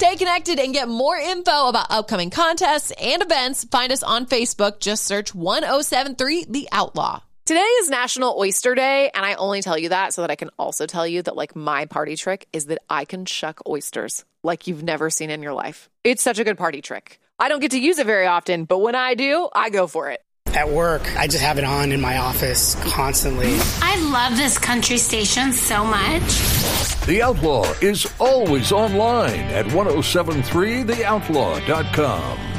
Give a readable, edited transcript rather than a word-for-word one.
Stay connected and get more info about upcoming contests and events. Find us on Facebook. Just search 1073 The Outlaw. Today is National Oyster Day, and I only tell you that so that I can also tell you that, like, my party trick is that I can shuck oysters like you've never seen in your life. It's such a good party trick. I don't get to use it very often, but when I do, I go for it. At work, I just have it on in my office constantly. I love this country station so much. The Outlaw is always online at 1073theoutlaw.com.